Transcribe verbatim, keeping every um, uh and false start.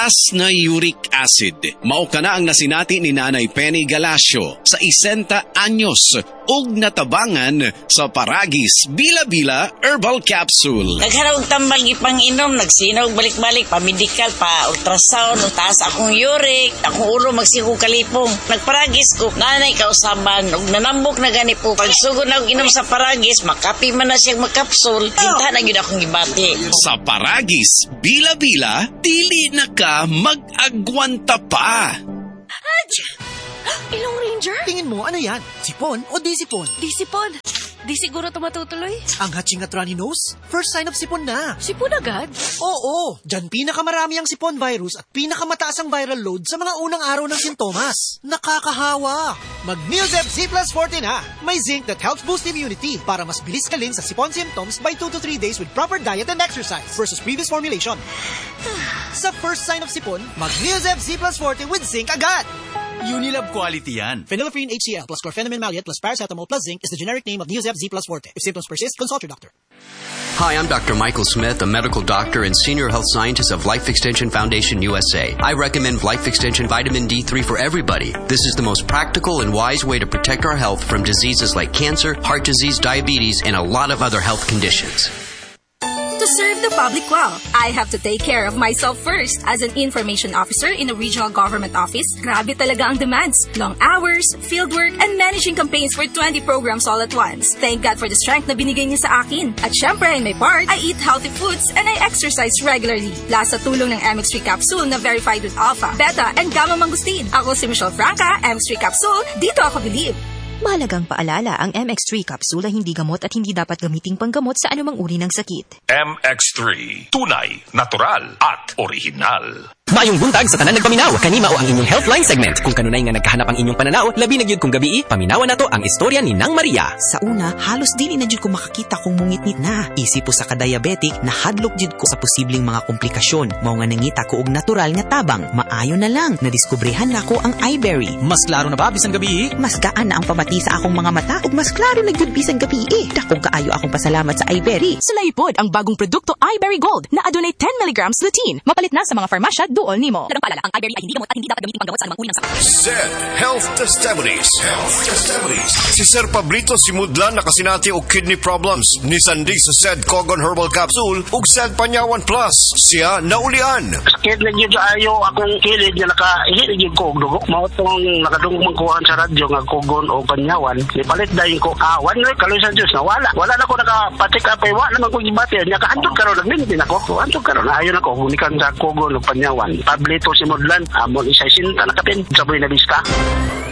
taas na uric acid. Mao kana ang nasinati ni Nanay Penny Galacio sa isenta anyos ug natabangan sa Paragis Bila-Bila Herbal Capsule. Nagharap tambal gipang inom, nagsinaw balik-balik pa medical pa ultrasound, taas akong uric, akong ulo magsigo kalipong. Nagparagis ko, nanay kausaban ug nanambok na gani po. Pag sugod na og inom sa Paragis, makapi man na siyang magkapsul. Kinta na gyud akong gibati. Sa Paragis Bila-Bila, dili na ka mag-agwanta pa. Ilong Ranger? Tingin mo, ano yan? Sipon o di sipon? Di sipon. Di siguro ito matutuloy. Ang hatching at runny nose? First sign of sipon na. Sipon agad? Oo, dyan pinakamarami ang sipon virus at pinakamataas ang viral load sa mga unang araw ng sintomas. Nakakahawa. Mag-Neozeb Z plus forty na. May zinc that helps boost immunity para mas bilis kaling sa sipon symptoms by two to three days with proper diet and exercise versus previous formulation. Sa first sign of sipon, mag-Neozeb Z plus forty with zinc agad. Unilab quality yan. Phenylephrine H C l plus chlorpheniramine maleate plus paracetamol plus zinc is the generic name of Neozeb Z plus forte. If symptoms persist, consult your doctor. Hi, I'm Doctor Michael Smith, a medical doctor and senior health scientist of Life Extension Foundation U S A. I recommend Life Extension Vitamin D three for everybody. This is the most practical and wise way to protect our health from diseases like cancer, heart disease, diabetes, and a lot of other health conditions. To serve the public well, I have to take care of myself first. As an information officer in a regional government office, grabe talaga ang demands. Long hours, fieldwork, and managing campaigns for twenty programs all at once. Thank God for the strength na binigay niya sa akin. At syempre, in my part, I eat healthy foods and I exercise regularly. Plus sa tulong ng M X three Capsule na verified with Alpha, Beta, and Gamma Mangustin. Ako si Michelle Franca, M X three Capsule, dito ako believe. Mahalagang paalala, ang M X three capsule ay hindi gamot at hindi dapat gamiting panggamot sa anumang uri ng sakit. M X three, tunay, natural, at original. Maayong buntag sa tanan nagpaminaw. Kanima o ang inyong Healthline segment. Kung kanunay nga nagkahanap ang inyong pananaw, labi na gyud kung gabi, paminawan nato ang istorya ni Nang Maria. Sa una, halos dili na gyud ko makakita kung mungit-ngit na. Isip po sa ka-diabetic, nahadlok gyud ko sa posibleng mga komplikasyon. Mao nga nangita ko og natural nga tabang. Maayo na lang, nadiskubrehan nako ang iBerry. Mas klaro na ba bisan gabi? Mas gaan na ang pamati sa akong mga mata ug mas klaro na gyud bisan gabi. Dakong kaayo akong pasalamat sa iBerry. Sulaypod ang bagong produkto iBerry Gold na adunay ten milligrams lutein. Mapalit na sa mga farmasya duol nimo. Kadang paalala, ang iBerry ay hindi gamot at hindi dapat gamitin panggamot sa anumang uri ng sakit. Z Health Testimonies. Health Testimonies. Si Sir Pablito Simudlan nakasinati og kidney problems. Ni Sandig sa Z Cogon Herbal Capsule ug Z Panyawan Plus. Siya naulian. Sakit na gyud ayo akong kilid nga nakaili gyud ko og dugo. Mao tong nakadungog man kuhan sa radyo nga Cogon o Panyawan. Nipalit dayon ko ah one week kaloy sa Dios na wala. Wala na ko nakapatik apay wa naman ko gibati. Nya kaadto karon nagminti nako. Anto karon ayo na ko gumikan sa Cogon o Panyawan. Pablito Simudlan amon isa sinta na kapin saboy na bista.